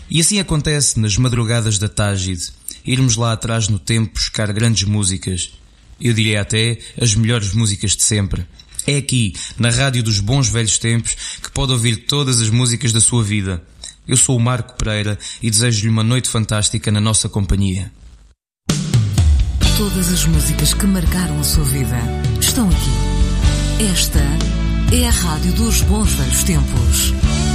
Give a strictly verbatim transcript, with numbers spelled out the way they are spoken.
E assim acontece nas madrugadas da Tágide, irmos lá atrás no tempo buscar grandes músicas. Eu diria até as melhores músicas de sempre. É aqui, na rádio dos bons velhos tempos, que pode ouvir todas as músicas da sua vida. Eu sou o Marco Pereira e desejo-lhe uma noite fantástica na nossa companhia. Todas as músicas que marcaram a sua vida estão aqui. Esta é a rádio dos bons velhos tempos.